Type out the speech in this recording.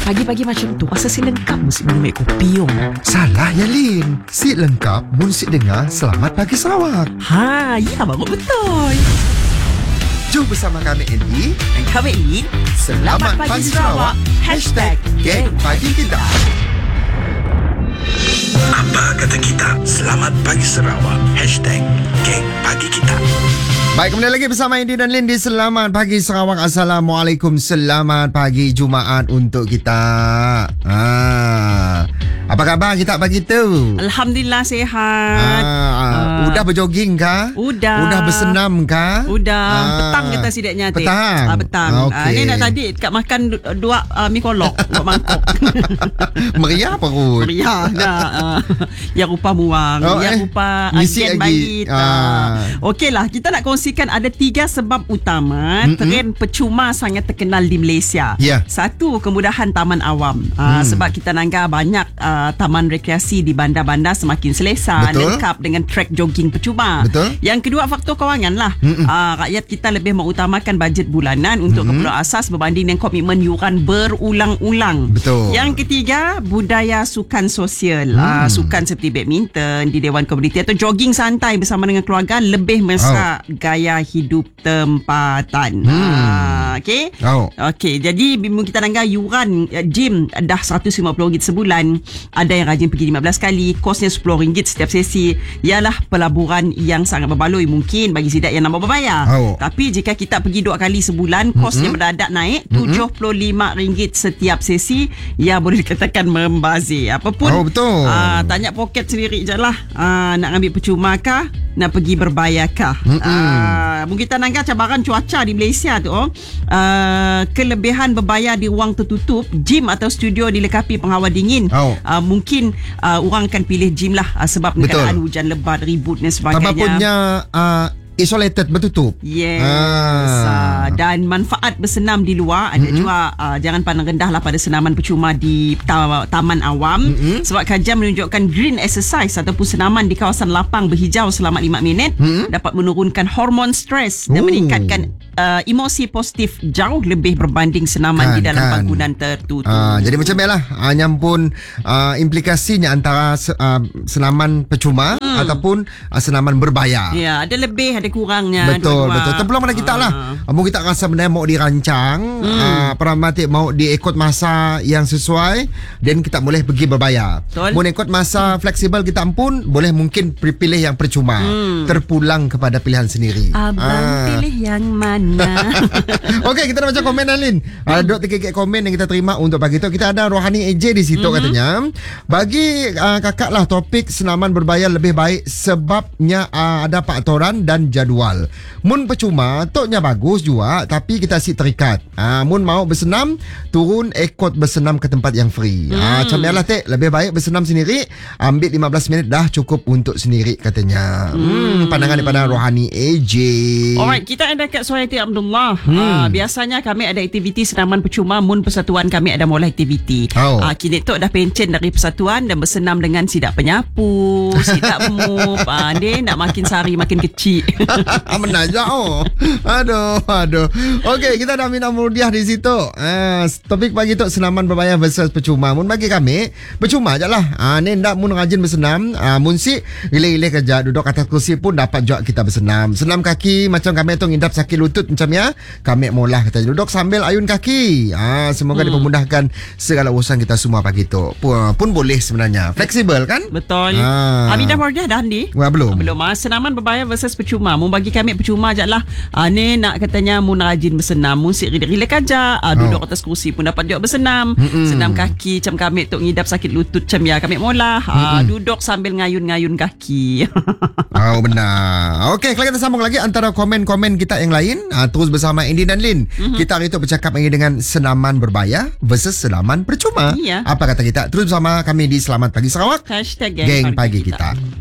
Pagi-pagi macam tu rasa si lengkap mesti minum air kopi yong. Salah ya Lin. Si lengkap mun si dengar Selamat Pagi Sarawak. Ya baru betul. Jom bersama kami Andy Dan kami Lin. Selamat Pagi Sarawak. #Geng Pagi Kita. Apa kata kita? Selamat Pagi Sarawak. #Geng Pagi Kita. Baik, kembali lagi bersama Andy dan Lin di Selamat Pagi Sarawak. Assalamualaikum. Selamat pagi Jumaat untuk kita. Apa khabar kita pagi tu? Alhamdulillah sihat. Udah berjoging kah? Udah bersenam kah? Udah. Petang kata sidaknya. Petang? Petang. Okay. Ni nak tadi kat makan dua mi kolok. Dua mangkok. Meriah perut. Meriah dah. Yang rupa muang. Yang rupa ajian bayi. Okeylah, kita nak kongsikan ada 3 sebab utama trend percuma sangat terkenal di Malaysia. Yeah. Satu, kemudahan taman awam. Sebab kita nanggah banyak taman rekreasi di bandar-bandar semakin selesa. Betul. Lengkap dengan trek jogging percuma. Betul. Yang kedua, faktor kewangan lah. Rakyat kita lebih mengutamakan bajet bulanan untuk keperluan asas berbanding dengan komitmen yuran berulang-ulang. Betul. Yang ketiga, budaya sukan sosial. Sukan seperti badminton di Dewan Komuniti atau jogging santai bersama dengan keluarga lebih mesak gaya hidup tempatan. Okey. Okey, jadi kita nanggah yuran gym dah RM150 sebulan. Ada yang rajin pergi 15 kali, kosnya RM10 setiap sesi. Ialah pelaburan yang sangat berbaloi mungkin bagi sidak yang nak berbayar. Tapi jika kita pergi 2 kali sebulan, kosnya mendadak naik RM75 setiap sesi. Ya, boleh dikatakan membazir. Apapun, betul. tanya poket sendiri je lah. Nak ambil percuma kah? Nak pergi berbayar kah? Mungkin kita nanggah cabaran cuaca di Malaysia tu. Kelebihan berbayar di ruang tertutup, gym atau studio dilengkapi penghawa dingin. Mungkin orang akan pilih gym lah sebab keadaan hujan lebat, ribut dan sebagainya. Apapun isolated, bertutup. Yes. Dan manfaat bersenam di luar ada juga. Jangan pandang rendah lah pada senaman percuma di taman awam. Sebab kajian menunjukkan green exercise ataupun senaman di kawasan lapang berhijau selama 5 minit dapat menurunkan hormon stres dan meningkatkan emosi positif jauh lebih berbanding senaman di dalam bangunan tertutup. Jadi macam ni lah. Nyampun implikasinya antara senaman percuma ataupun senaman berbayar. Ya, ada lebih ada kurangnya. Betul. Terpeluang pada kita lah. Mau kita rasa benda mau dirancang, pragmatik mau diikut masa yang sesuai, dan kita boleh pergi berbayar. Mau ikut masa fleksibel kita pun boleh mungkin pilih yang percuma. Terpulang kepada pilihan sendiri. Abang pilih yang mana? Okey, kita nak baca komen Alin. Ada 2-3 komen yang kita terima untuk pagi tu. Kita ada Rohani AJ di situ katanya. Bagi kakak lah, topik senaman berbayar lebih baik sebabnya ada faktoran dan jadual. Mun percuma toknya bagus juga, tapi kita asyik terikat. Mun mau bersenam, turun ikut bersenam ke tempat yang free. Macam ni lah lebih baik bersenam sendiri, ambil 15 minit dah cukup untuk sendiri katanya. Pandangan daripada Rohani AJ. Alright, kita ada kat Suhaiti Abdullah. Biasanya kami ada aktiviti senaman percuma mun persatuan kami ada mula aktiviti. Kini tu dah pencen dari persatuan dan bersenam dengan sidak penyapu, sidak mop. Dia nak makin sehari makin kecil. Menajak Aduh. Okey, kita dah minat Murdiah di situ. Topik pagi tu senaman berbayar versus percuma. Mun bagi kami percuma je lah. Ni ndak mun rajin bersenam, mun si gile-gile kerja duduk atas kursi pun dapat juga kita bersenam. Senam kaki macam kami tu ngidap sakit lutut macam ya. Kami maulah kita duduk sambil ayun kaki. Semoga dipermudahkan segala urusan kita semua pagi tu. Pun boleh sebenarnya. Fleksibel kan? Betul. Aminah Murdiah dah Andi? Belum. Senaman berbayar versus percuma. Mun bagi kami percuma je lah. Ni nak katanya mun rajin bersenam, mun si relax aja, duduk atas kursi pun dapat juga bersenam. Senam kaki macam kami tu ngidap sakit lutut macam ya kami mula duduk sambil ngayun-ngayun kaki. Benar. Okey, kalau kita sambung lagi antara komen-komen kita yang lain, terus bersama Andy dan Lin. Kita hari tu bercakap lagi dengan senaman berbayar versus senaman percuma. Apa kata kita? Terus bersama kami di Selamat Pagi Sarawak. #Geng Pagi Kita.